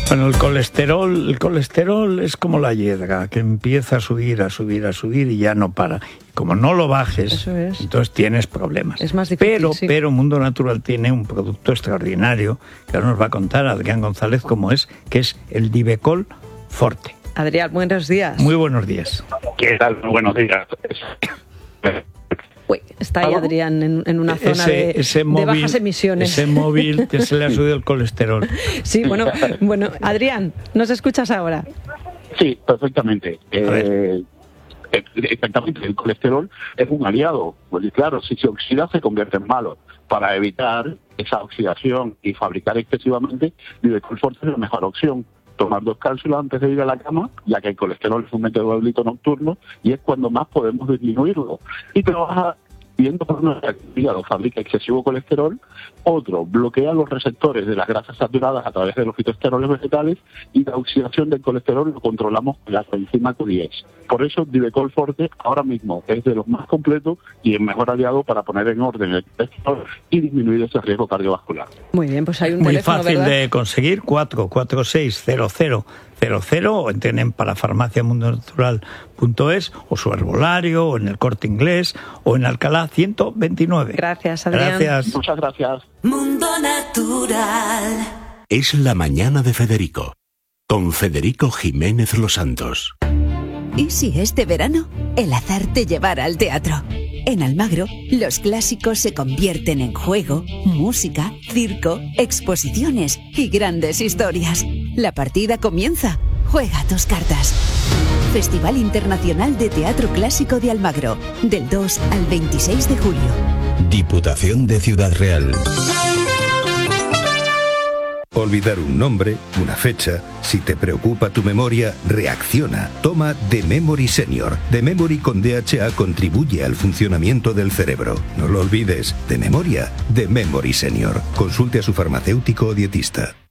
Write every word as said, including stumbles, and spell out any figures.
Bueno, el colesterol, el colesterol es como la hiedra, que empieza a subir, a subir, a subir y ya no para. Como no lo bajes, Eso es. entonces tienes problemas. Es más difícil, pero, sí. pero Mundo Natural tiene un producto extraordinario que ahora nos va a contar Adrián González cómo es, que es el Divecol Forte. Adrián, buenos días. Muy buenos días. ¿Qué tal? Buenos días. Uy, está ahí Adrián en, en una zona ese, de, ese de móvil, bajas emisiones. Ese móvil que se le ha subido el colesterol. Sí, bueno, bueno, Adrián, ¿nos escuchas ahora? Sí, perfectamente. Eh, exactamente, el colesterol es un aliado. Pues claro, si se oxida se convierte en malo. Para evitar esa oxidación y fabricar excesivamente, Divecol Forte es la mejor opción. Tomar dos cápsulas antes de ir a la cama, ya que el colesterol es un metabolito nocturno y es cuando más podemos disminuirlo. Y trabaja viendo por una que el hígado fabrica excesivo colesterol, otro bloquea los receptores de las grasas saturadas a través de los fitoesteroles vegetales y la oxidación del colesterol lo controlamos con la coenzima Q diez. Por eso Divecol Forte ahora mismo es de los más completos y el mejor aliado para poner en orden el colesterol y disminuir ese riesgo cardiovascular. Muy bien, pues hay un Muy teléfono, fácil ¿verdad? de conseguir, cuatro cuatro seis cero cero cero cero, o entren en parafarmacia mundo natural punto es, o su herbolario, o en el Corte Inglés, o en Alcalá ciento veintinueve. Gracias, Adrián. Gracias. Muchas gracias. Mundo Natural. Es la mañana de Federico, con Federico Jiménez Los Santos. ¿Y si este verano el azar te llevara al teatro? En Almagro, los clásicos se convierten en juego, música, circo, exposiciones y grandes historias. La partida comienza. Juega tus cartas. Festival Internacional de Teatro Clásico de Almagro, del dos al veintiséis de julio. Diputación de Ciudad Real. Olvidar un nombre, una fecha. Si te preocupa tu memoria, reacciona. Toma The Memory Senior. The Memory con D H A contribuye al funcionamiento del cerebro. No lo olvides. De memoria, The Memory Senior. Consulte a su farmacéutico o dietista.